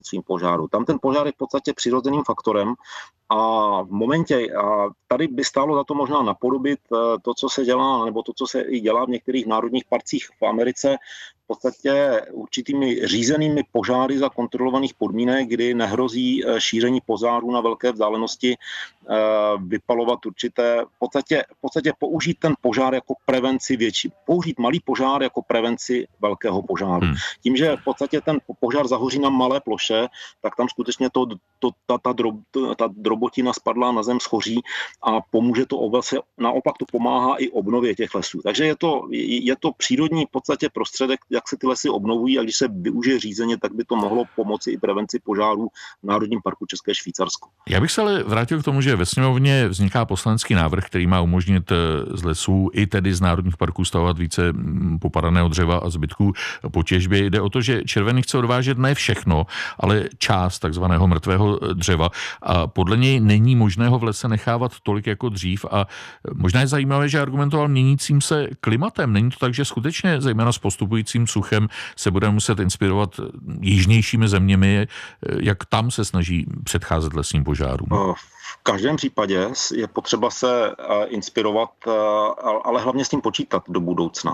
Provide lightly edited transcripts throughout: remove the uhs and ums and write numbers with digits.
svým požáru. Tam ten požár je v podstatě přirozeným faktorem a v momentě, a tady by stálo za to možná napodobit to, co se dělá, nebo to, co se i dělá v některých národních parcích v Americe, v podstatě určitými řízenými požáry za kontrolovaných podmínek, kdy nehrozí šíření požáru na velké vzdálenosti, vypalovat určité, v podstatě použít ten požár jako prevenci použít malý požár jako prevenci velkého požáru. Tím, že v podstatě ten požár zahoří na malé ploše, tak tam skutečně ta drobotina spadla na zem, schoří a pomůže to ovoce, naopak to pomáhá i obnově těch lesů. Takže je to přírodní v podstatě prostředek, jak se ty lesy obnovují, a když se využije řízeně, tak by to mohlo pomoci i prevenci požárů v Národním parku České Švýcarsko. Já bych se ale vrátil k tomu, že ve sněmovně vzniká poslanecký návrh, který má umožnit z lesů i tedy z národních parků stavovat více popadaného dřeva a zbytků po těžbě. Jde o to, že Červený chce odvážet ne všechno, ale část takzvaného mrtvého dřeva a podle něj není možné ho v lese nechávat tolik jako dřív a možná je zajímavé, že argumentoval měnícím se klimatem. Není to tak, že skutečně zejména s postupujícím suchem se budeme muset inspirovat jižnějšími zeměmi, jak tam se snaží předcházet lesním požárům? V každém případě je potřeba se inspirovat, ale hlavně s tím počítat do budoucna.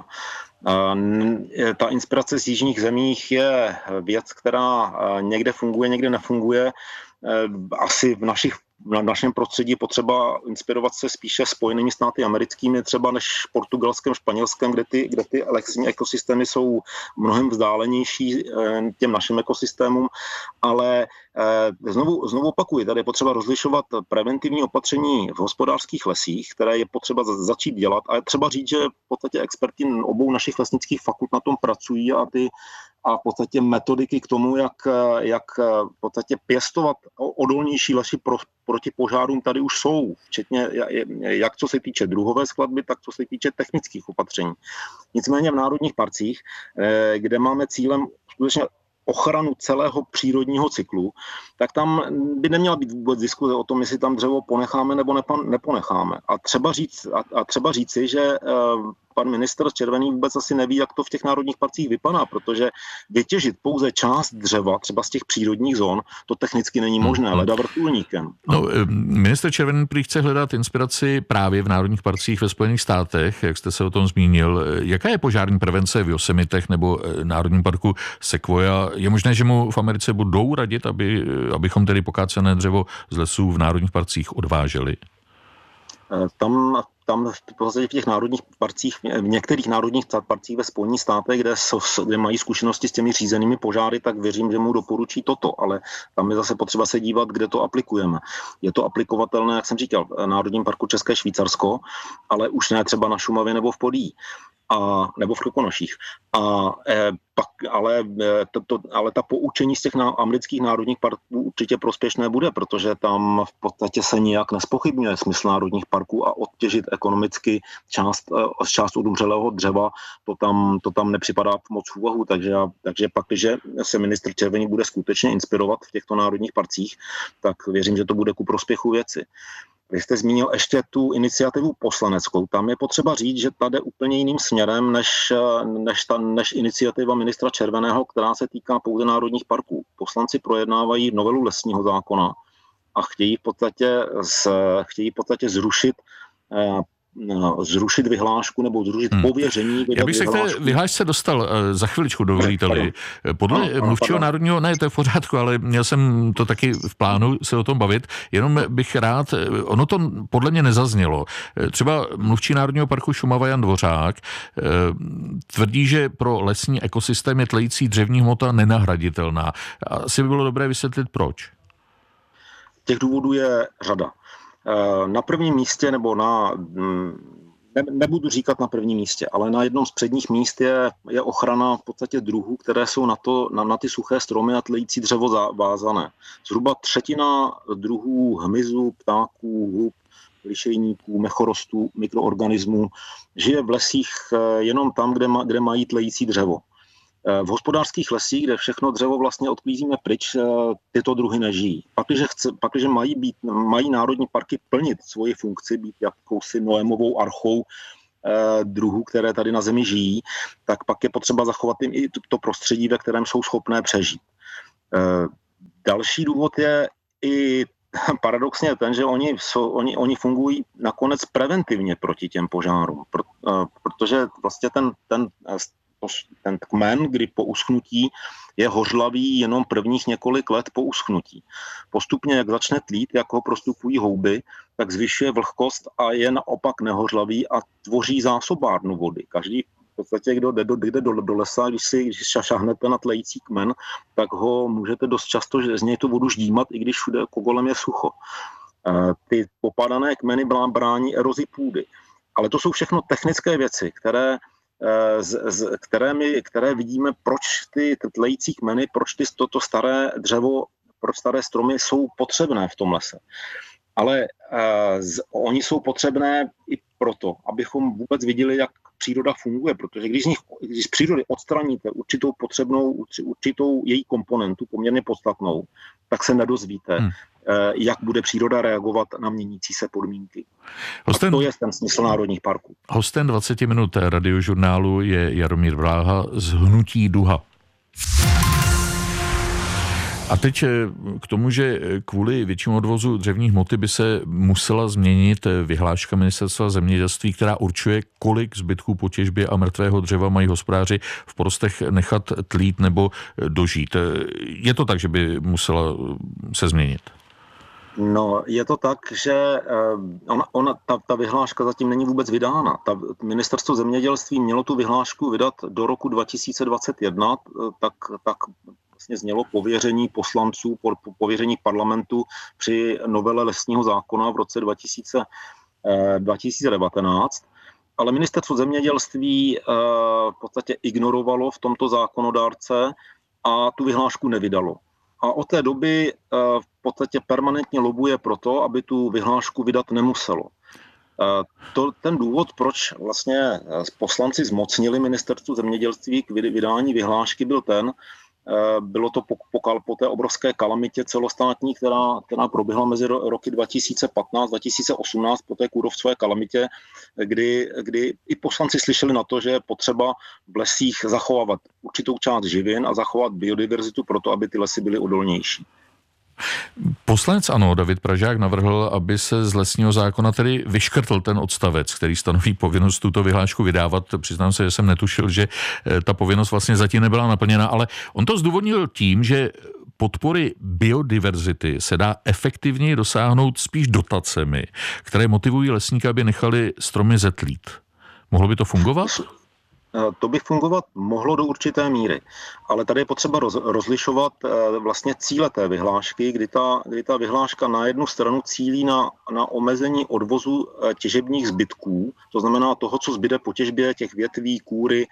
Ta inspirace z jižních zemích je věc, která někde funguje, někde nefunguje. Asi v našem prostředí je potřeba inspirovat se spíše Spojenými státy americkými, třeba než Portugalskem, Španělskem, kde ty lesní ekosystémy jsou mnohem vzdálenější těm našim ekosystémům, ale znovu opakuji, tady je potřeba rozlišovat preventivní opatření v hospodářských lesích, které je potřeba začít dělat, a je třeba říct, že v podstatě experti obou našich lesnických fakult na tom pracují a v podstatě metodiky k tomu, jak v podstatě pěstovat odolnější lesy proti požárům tady už jsou, včetně jak co se týče druhové skladby, tak co se týče technických opatření. Nicméně v národních parcích, kde máme cílem skutečně ochranu celého přírodního cyklu, tak tam by neměla být vůbec diskuze o tom, jestli tam dřevo ponecháme nebo neponecháme. A třeba říci, že pan ministr Červený vůbec asi neví, jak to v těch národních parcích vypadá, protože vytěžit pouze část dřeva, třeba z těch přírodních zón, to technicky není možné, leda vrtulníkem. No, ministr Červený prý chce hledat inspiraci právě v národních parcích ve Spojených státech, jak jste se o tom zmínil. Jaká je požární prevence v Yosemitech nebo Národním parku Sequoia? Je možné, že mu v Americe budou radit, abychom tedy pokácené dřevo z lesů v národních parcích odváželi? Tam v podstatě v těch národních parcích, v některých národních parcích ve Spojených státech, kde mají zkušenosti s těmi řízenými požáry, tak věřím, že mu doporučí toto, ale tam je zase potřeba se dívat, kde to aplikujeme. Je to aplikovatelné, jak jsem říkal, v Národním parku České Švýcarsko, ale už ne třeba na Šumavě nebo v Podyjí. Nebo v Krkonoších. Ale ta poučení z těch amerických národních parků určitě prospěšné bude, protože tam v podstatě se nijak nespochybňuje smysl národních parků a odtěžit ekonomicky část odumřelého dřeva, to tam nepřipadá moc v úvahu, takže pak, když se ministr Červený bude skutečně inspirovat v těchto národních parcích, tak věřím, že to bude ku prospěchu věci. Vy jste zmínil ještě tu iniciativu poslaneckou. Tam je potřeba říct, že ta jde úplně jiným směrem než iniciativa ministra Červeného, která se týká pouze národních parků. Poslanci projednávají novelu lesního zákona a chtějí v podstatě zrušit vyhlášku nebo zrušit pověření. Já bych se k té vyhlášce dostal za chviličku, dovolíte-li. Podle mluvčího národního, ne, to je v pořádku, ale měl jsem to taky v plánu se o tom bavit, jenom bych rád, ono to podle mě nezaznělo. Třeba mluvčí Národního parku Šumava Jan Dvořák tvrdí, že pro lesní ekosystém je tlející dřevní hmota nenahraditelná. Asi by bylo dobré vysvětlit, proč. Těch důvodů je řada. Na prvním místě, nebo nebudu říkat na prvním místě, ale na jednom z předních míst je ochrana v podstatě druhů, které jsou na ty suché stromy a tlející dřevo vázané. Zhruba třetina druhů hmyzu, ptáků, hub, lišejníků, mechorostů, mikroorganismů žije v lesích jenom tam, kde mají tlející dřevo. V hospodářských lesích, kde všechno dřevo vlastně odklízíme pryč, tyto druhy nežijí. Pakliže mají národní parky plnit svoji funkci, být jakousi Noémovou archou druhů, které tady na zemi žijí, tak pak je potřeba zachovat jim i to prostředí, ve kterém jsou schopné přežít. Další důvod je i paradoxně ten, že oni fungují nakonec preventivně proti těm požárům, protože vlastně ten kmen, kdy po uschnutí je hořlavý jenom prvních několik let po uschnutí. Postupně, jak začne tlít, jak ho prostupují houby, tak zvyšuje vlhkost a je naopak nehořlavý a tvoří zásobárnu vody. Každý v podstatě, kdo jde do lesa, když šahnete na tlející kmen, tak ho můžete dost často z něj tu vodu ždímat, i když všude kolem je sucho. Ty popadané kmeny brání erozi půdy. Ale to jsou všechno technické věci, které vidíme, proč ty tlející kmeny, proč toto staré dřevo, proč staré stromy jsou potřebné v tom lese. Ale oni jsou potřebné i proto, abychom vůbec viděli, jak příroda funguje, protože když z přírody odstraníte určitou její komponentu, poměrně podstatnou, tak se nedozvíte, jak bude příroda reagovat na měnící se podmínky. A to je ten smysl národních parků. Hostem 20 minut radiožurnálu je Jaromír Bláha z hnutí Duha. A teď k tomu, že kvůli většímu odvozu dřevní hmoty by se musela změnit vyhláška Ministerstva zemědělství, která určuje, kolik zbytků po těžbě a mrtvého dřeva mají hospodáři v porostech nechat tlít nebo dožít. Je to tak, že by musela se změnit? No, je to tak, že ta vyhláška zatím není vůbec vydána. Ministerstvo zemědělství mělo tu vyhlášku vydat do roku 2021, tak vlastně znělo pověření poslanců, pověření parlamentu při novele lesního zákona v roce 2019. Ale ministerstvo zemědělství v podstatě ignorovalo v tomto zákonodárce a tu vyhlášku nevydalo. A od té doby v podstatě permanentně lobuje proto, aby tu vyhlášku vydat nemuselo. Ten důvod, proč vlastně poslanci zmocnili ministerstvu zemědělství k vydání vyhlášky, byl bylo to po té obrovské kalamitě celostátní, která proběhla mezi roky 2015-2018, po té kůrovcové kalamitě, kdy i poslanci slyšeli na to, že je potřeba v lesích zachovávat určitou část živin a zachovat biodiverzitu proto, aby ty lesy byly odolnější. Poslanec ANO David Pražák navrhl, aby se z lesního zákona tedy vyškrtl ten odstavec, který stanoví povinnost tuto vyhlášku vydávat. Přiznám se, že jsem netušil, že ta povinnost vlastně zatím nebyla naplněna, ale on to zdůvodnil tím, že podpory biodiverzity se dá efektivněji dosáhnout spíš dotacemi, které motivují lesníky, aby nechali stromy zetlít. Mohlo by to fungovat? To by fungovat mohlo do určité míry, ale tady je potřeba rozlišovat vlastně cíle té vyhlášky, kdy ta vyhláška na jednu stranu cílí na omezení odvozu těžebních zbytků, to znamená toho, co zbyde po těžbě těch větví, kůry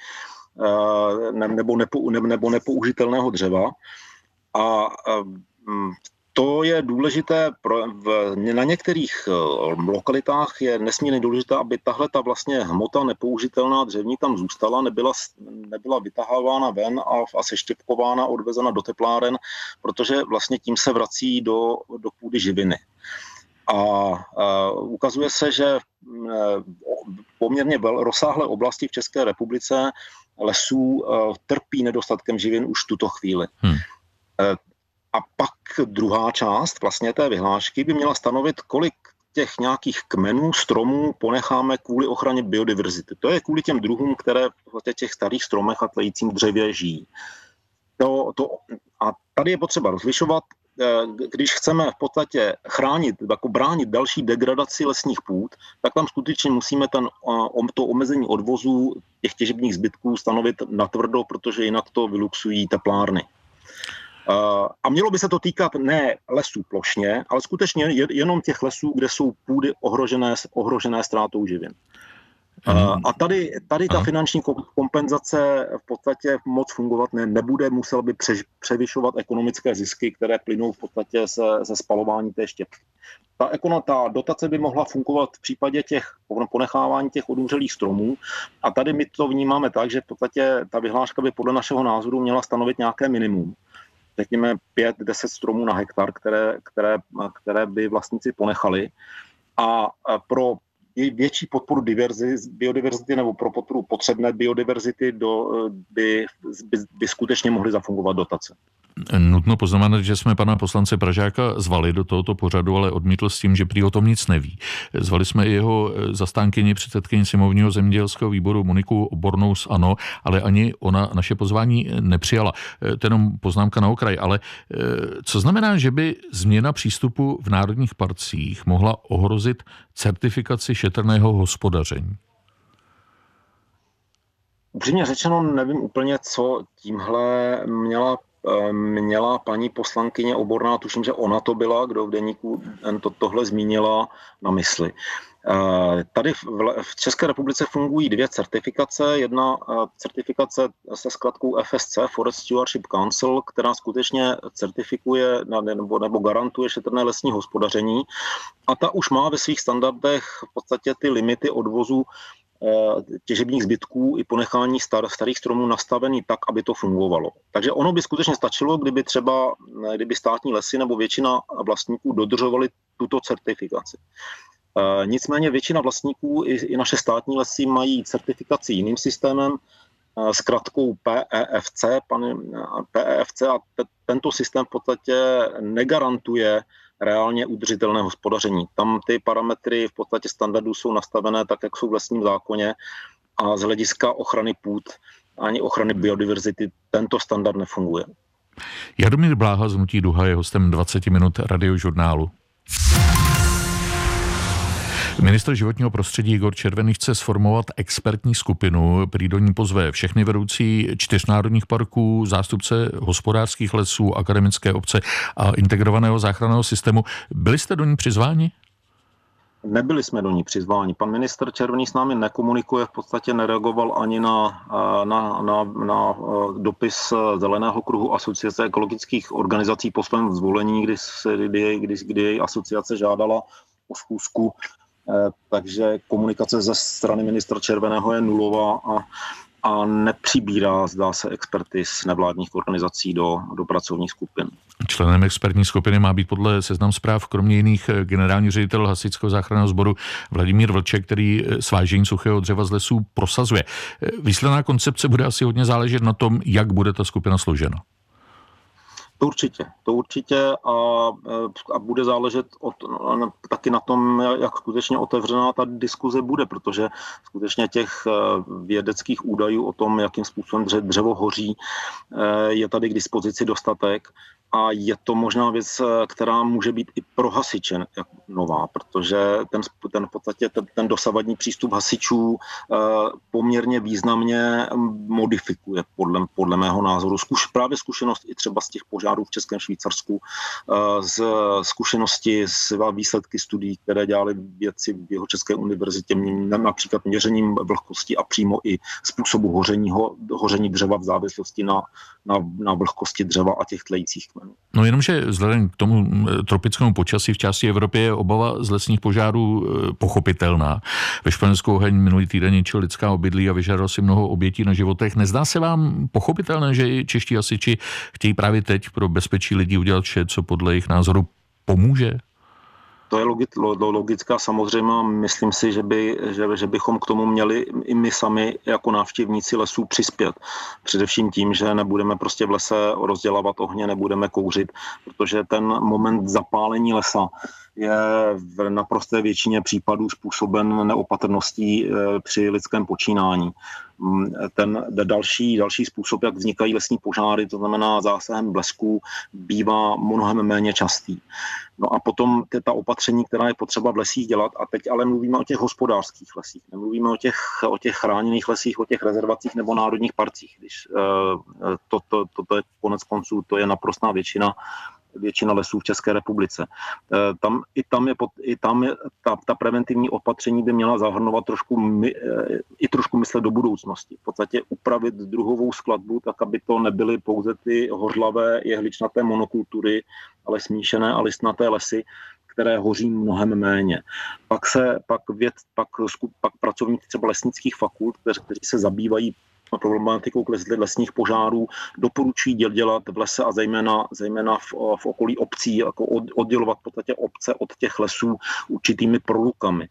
nebo nepoužitelného dřeva. A to je důležité, na některých lokalitách je nesmírně důležité, aby tahleta vlastně hmota nepoužitelná dřevní tam zůstala, nebyla vytahována ven a seštěpkována, odvezena do tepláren, protože vlastně tím se vrací do půdy živiny. A ukazuje se, že poměrně rozsáhlé oblasti v České republice lesů trpí nedostatkem živin už v tuto chvíli. A pak druhá část vlastně té vyhlášky by měla stanovit, kolik těch nějakých kmenů, stromů ponecháme kvůli ochraně biodiverzity. To je kvůli těm druhům, které v těch starých stromech a tlejícím dřevě žijí. A tady je potřeba rozlišovat, když chceme v podstatě chránit, jako bránit další degradaci lesních půd, tak tam skutečně musíme to omezení odvozu těch těžebních zbytků stanovit natvrdo, protože jinak to vyluxují teplárny. A mělo by se to týkat ne lesů plošně, ale skutečně jenom těch lesů, kde jsou půdy ohrožené ztrátou živin. A tady ta finanční kompenzace v podstatě moc fungovat nebude, musel by převyšovat ekonomické zisky, které plynou v podstatě ze spalování té štěpky. Ta dotace by mohla fungovat v případě ponechávání těch odumřelých stromů a tady my to vnímáme tak, že v podstatě ta vyhláška by podle našeho názoru měla stanovit nějaké minimum. Řekněme 5-10 stromů na hektar, které by vlastníci ponechali. A pro větší podporu biodiverzity nebo pro podporu potřebné biodiverzity by skutečně mohly zafungovat dotace. nutno poznamenat, že jsme pana poslance Pražáka zvali do tohoto pořadu, ale odmítl s tím, že prý o tom nic neví. Zvali jsme i jeho zastánkyni, předsedkyni sněmovního zemědělského výboru Moniku Obornou z ANO, ale ani ona naše pozvání nepřijala. To je jenom poznámka na okraj, ale co znamená, že by změna přístupu v národních parcích mohla ohrozit certifikaci šetrného hospodaření? Upřímně řečeno, nevím úplně, co tímhle měla paní poslankyně Oborná, tuším, že ona to byla, kdo v deníku tohle zmínila, na mysli. Tady v České republice fungují dvě certifikace. Jedna certifikace se zkratkou FSC, Forest Stewardship Council, která skutečně certifikuje nebo garantuje šetrné lesní hospodaření. A ta už má ve svých standardech v podstatě ty limity odvozu těžebních zbytků i ponechání starých stromů nastavený tak, aby to fungovalo. Takže ono by skutečně stačilo, kdyby státní lesy nebo většina vlastníků dodržovali tuto certifikaci. Nicméně většina vlastníků i naše státní lesy mají certifikaci jiným systémem, zkratkou PEFC a tento systém v podstatě negarantuje reálně udržitelné hospodaření. Tam ty parametry v podstatě standardů jsou nastavené tak, jak jsou v lesním zákoně a z hlediska ochrany půd ani ochrany biodiverzity tento standard nefunguje. Jaromír Bláha z Hnutí Duha je hostem 20 minut Radiožurnálu. Ministr životního prostředí Igor Červený chce sformovat expertní skupinu, prý do ní pozve všechny vedoucí 4 národních parků, zástupce hospodářských lesů, akademické obce a integrovaného záchranného systému. Byli jste do ní přizváni? Nebyli jsme do ní přizváni. Pan ministr Červený s námi nekomunikuje, v podstatě nereagoval ani na dopis Zeleného kruhu Asociace ekologických organizací po svém zvolení, kdy jej asociace žádala o schůzku. Takže komunikace ze strany ministra Červeného je nulová a nepřibírá, zdá se, experty z nevládních organizací do pracovních skupin. Členem expertní skupiny má být podle Seznam Zpráv kromě jiných generální ředitel Hasičského záchranného sboru Vladimír Vlček, který svážení suchého dřeva z lesů prosazuje. Výsledná koncepce bude asi hodně záležet na tom, jak bude ta skupina složena. To určitě a bude záležet taky na tom, jak skutečně otevřená ta diskuze bude, protože skutečně těch vědeckých údajů o tom, jakým způsobem dřevo hoří, je tady k dispozici dostatek. A je to možná věc, která může být i pro hasiče nová, protože v podstatě ten dosavadní přístup hasičů poměrně významně modifikuje podle mého názoru. Právě zkušenost i třeba z těch požárů v Českém Švýcarsku, z zkušenosti z výsledky studií, které dělali vědci v Jihočeské univerzitě, například měřením vlhkosti a přímo i způsobu hoření dřeva v závislosti na vlhkosti dřeva a těch tlejících kmenů. No jenomže vzhledem k tomu tropickému počasí v části Evropy je obava z lesních požárů pochopitelná. Ve Španělsku oheň minulý týden ničil lidská obydlí a vyžádal si mnoho obětí na životech. Nezdá se vám pochopitelné, že i čeští hasiči chtějí právě teď pro bezpečí lidí udělat vše, co podle jejich názoru pomůže? To je logická samozřejmá. Myslím si, že bychom k tomu měli i my sami jako návštěvníci lesů přispět. Především tím, že nebudeme prostě v lese rozdělávat ohně, nebudeme kouřit, protože ten moment zapálení lesa je v naprosté většině případů způsoben neopatrností při lidském počínání. Ten další způsob, jak vznikají lesní požáry, to znamená zásahem blesků, bývá mnohem méně častý. No a potom ta opatření, která je potřeba v lesích dělat, a teď ale mluvíme o těch hospodářských lesích, nemluvíme o těch chráněných lesích, o těch rezervacích nebo národních parcích, když to je konec konců, to je naprostá většina lesů v České republice. Tam je ta preventivní opatření by měla zahrnovat trošku myslet do budoucnosti. V podstatě upravit druhovou skladbu, tak aby to nebyly pouze ty hořlavé jehličnaté monokultury, ale smíšené a listnaté lesy, které hoří mnohem méně. Pak pracovníci třeba lesnických fakult, kteří se zabývají problematikou lesních požárů, doporučují dělat v lese a zejména v okolí obcí, jako oddělovat v podstatě obce od těch lesů určitými prolukami.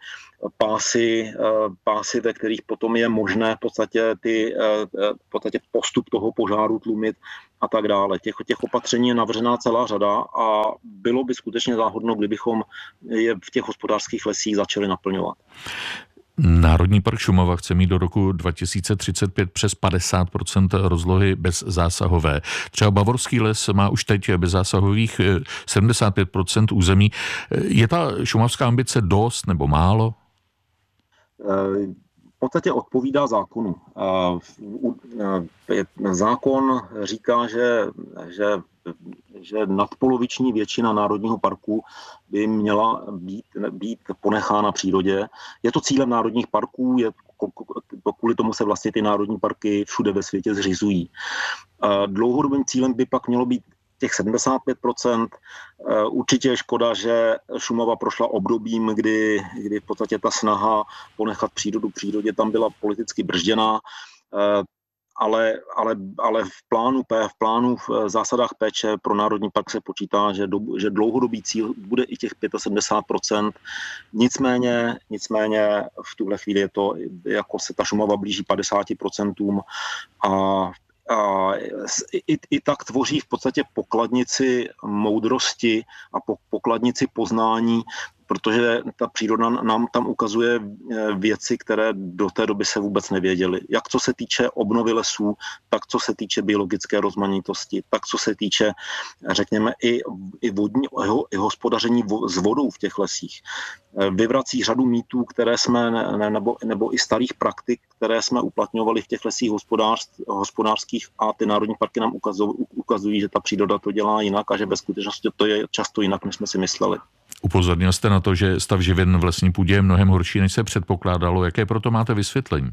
Pásy, ve kterých potom je možné v podstatě postup toho požáru tlumit a tak dále. Těch opatření je navržená celá řada a bylo by skutečně záhodno, kdybychom je v těch hospodářských lesích začali naplňovat. Národní park Šumava chce mít do roku 2035 přes 50% rozlohy bezzásahové. Třeba Bavorský les má už teď bezzásahových 75% území. Je ta šumavská ambice dost nebo málo? V podstatě odpovídá zákonu. Zákon říká, že nadpoloviční většina národního parku by měla být ponechána přírodě. Je to cílem národních parků, kvůli tomu se vlastně ty národní parky všude ve světě zřizují. Dlouhodobým cílem by pak mělo být těch 75%. Určitě je škoda, že Šumava prošla obdobím, kdy v podstatě ta snaha ponechat přírodu přírodě tam byla politicky bržděná, ale v plánu v zásadách péče pro národní park se počítá, že dlouhodobý cíl bude i těch 75%. Nicméně v tuhle chvíli je to, jako se ta Šumava blíží 50% a i tak tvoří v podstatě pokladnici moudrosti a pokladnici poznání, protože ta příroda nám tam ukazuje věci, které do té doby se vůbec nevěděly. Jak co se týče obnovy lesů, tak co se týče biologické rozmanitosti, tak co se týče, řekněme, i hospodaření s vodou v těch lesích. Vyvrací řadu mýtů, které jsme, nebo i starých praktik, které jsme uplatňovali v těch lesích hospodářských a ty národní parky nám ukazují, že ta příroda to dělá jinak a že ve skutečnosti to je často jinak, než jsme si mysleli. Upozornil jste na to, že stav živin v lesní půdě je mnohem horší, než se předpokládalo. Jaké proto máte vysvětlení?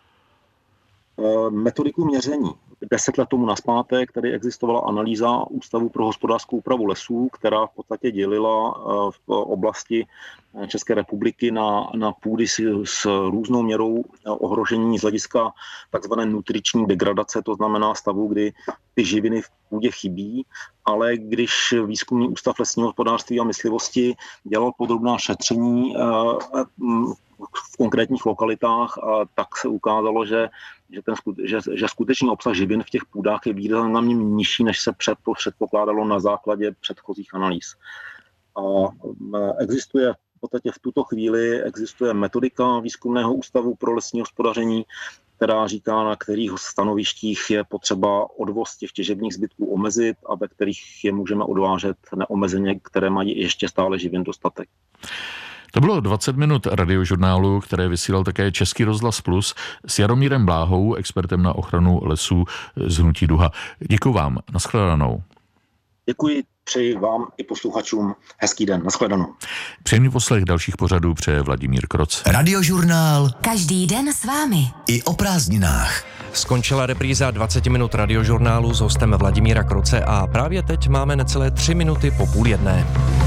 Metodiku měření. 10 let tomu nazpátek tady existovala analýza Ústavu pro hospodářskou úpravu lesů, která v podstatě dělila v oblasti České republiky na půdy s různou měrou ohrožení z hlediska takzvané nutriční degradace, to znamená stavu, kdy ty živiny v půdě chybí, ale když Výzkumný ústav lesního hospodářství a myslivosti dělal podrobná šetření v konkrétních lokalitách, tak se ukázalo, že skutečný obsah živin v těch půdách je významně nižší, než se předpokládalo na základě předchozích analýz. A existuje v podstatě v tuto chvíli metodika Výzkumného ústavu pro lesní hospodaření, která říká, na kterých stanovištích je potřeba odvoz těch těžebních zbytků omezit a ve kterých je můžeme odvážet neomezeně, které mají ještě stále živin dostatek. To bylo 20 minut radiožurnálu, které vysílal také Český rozhlas Plus s Jaromírem Bláhou, expertem na ochranu lesů z Hnutí Duha. Děkuji vám, nashledanou. Děkuji, přeji vám i posluchačům hezký den, nashledanou. Příjemný poslech dalších pořadů přeje Vladimír Kroc. Radiožurnál. Každý den s vámi. I o prázdninách. Skončila repríza 20 minut radiožurnálu s hostem Vladimíra Kroce a právě teď máme necelé 3 minuty po 12:30.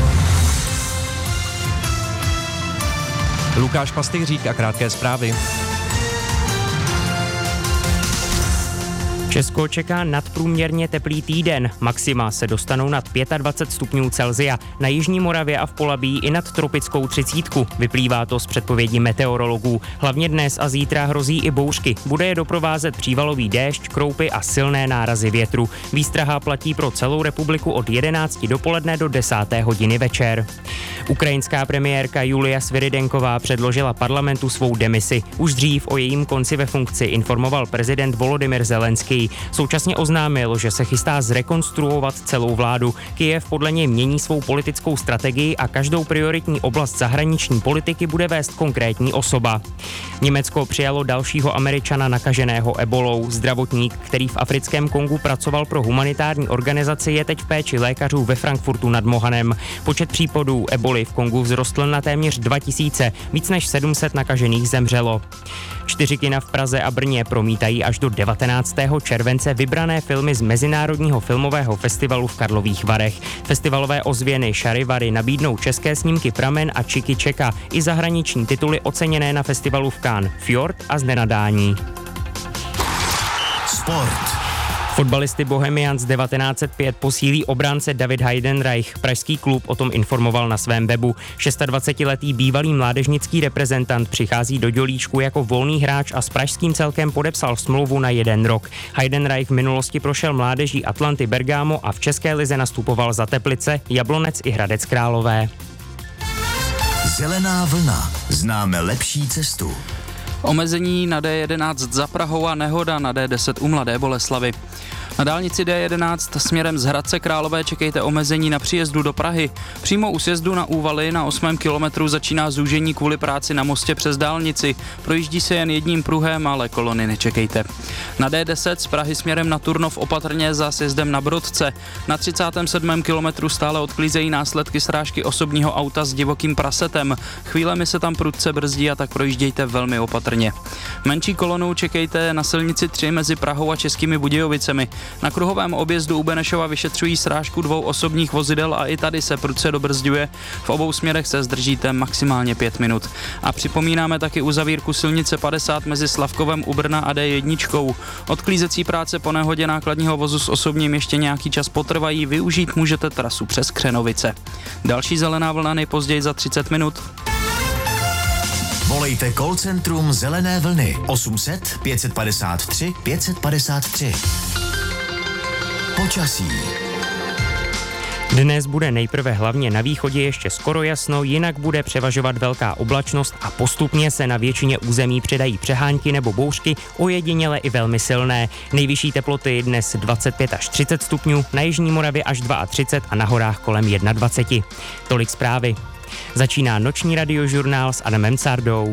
Lukáš Pastýřík a krátké zprávy. Česko čeká nadprůměrně teplý týden. Maxima se dostanou nad 25 stupňů Celsia. Na jižní Moravě a v Polabí i nad tropickou 30. Vyplývá to z předpovědi meteorologů. Hlavně dnes a zítra hrozí i bouřky. Bude je doprovázet přívalový déšť, kroupy a silné nárazy větru. Výstraha platí pro celou republiku od 11 dopoledne do 10. hodiny večer. Ukrajinská premiérka Julia Sviridenková předložila parlamentu svou demisi. Už dřív o jejím konci ve funkci informoval prezident Volodymyr Zelenský. Současně oznámil, že se chystá zrekonstruovat celou vládu. Kyjev podle něj mění svou politickou strategii a každou prioritní oblast zahraniční politiky bude vést konkrétní osoba. Německo přijalo dalšího Američana nakaženého ebolou. Zdravotník, který v africkém Kongu pracoval pro humanitární organizaci, je teď v péči lékařů ve Frankfurtu nad Mohanem. Počet případů eboly v Kongu vzrostl na téměř 2000, víc než 700 nakažených zemřelo. 4 kina v Praze a Brně promítají až do 19. července vybrané filmy z Mezinárodního filmového festivalu v Karlových Varech. Festivalové ozvěny Šarivary nabídnou české snímky Pramen a Čiky Čeka i zahraniční tituly oceněné na festivalu v Cannes, Fjord a Znenadání. sport. Fotbalisty Bohemians 1905 posílí obránce David Heidenreich. Pražský klub o tom informoval na svém webu. 26letý bývalý mládežnický reprezentant přichází do Dělíčku jako volný hráč a s pražským celkem podepsal smlouvu na 1 rok. Heidenreich v minulosti prošel mládeží Atlanty Bergamo a v české lize nastupoval za Teplice, Jablonec i Hradec Králové. Zelená vlna. Známe lepší cestu. Omezení na D11 za Prahou a nehoda na D10 u Mladé Boleslavi. Na dálnici D11 směrem z Hradce Králové čekejte omezení na příjezdu do Prahy. Přímo u sjezdu na Úvaly na 8. kilometru začíná zúžení kvůli práci na mostě přes dálnici. Projíždí se jen jedním pruhem, ale kolony nečekejte. Na D10 z Prahy směrem na Turnov opatrně za sjezdem na Brodce. Na 37. kilometru stále odklízejí následky srážky osobního auta s divokým prasetem. Chvílemi se tam prudce brzdí a tak projíždějte velmi opatrně. Menší kolonu čekejte na silnici 3 mezi Prahou a Českými Budějovicemi. Na kruhovém objezdu u Benešova vyšetřují srážku 2 osobních vozidel a i tady se prudce dobrzďuje. V obou směrech se zdržíte maximálně 5 minut. A připomínáme taky uzavírku silnice 50 mezi Slavkovem u Brna a D1. Odklízecí práce po nehodě nákladního vozu s osobním ještě nějaký čas potrvají, využít můžete trasu přes Křenovice. Další zelená vlna nejpozději za 30 minut. Volejte call centrum Zelené vlny 800 553 553. Počasí. Dnes bude nejprve hlavně na východě ještě skoro jasno, jinak bude převažovat velká oblačnost a postupně se na většině území předají přehánky nebo bouřky, ojediněle i velmi silné. Nejvyšší teploty dnes 25 až 30 stupňů, na jižní Moravě až 32 a na horách kolem 21. Tolik zprávy. Začíná noční radiožurnál s Adamem Cardou.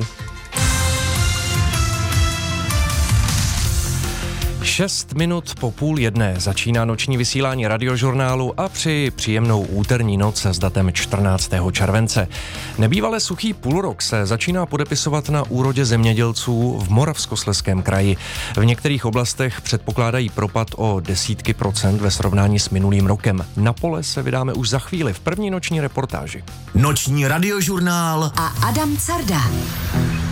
6 minut po 12:30 začíná noční vysílání radiožurnálu a přeji příjemnou úterní noc s datem 14. července. Nebývale suchý půlrok se začíná podepisovat na úrodě zemědělců v Moravskoslezském kraji. V některých oblastech předpokládají propad o desítky procent ve srovnání s minulým rokem. Na pole se vydáme už za chvíli v první noční reportáži. Noční radiožurnál a Adam Carda.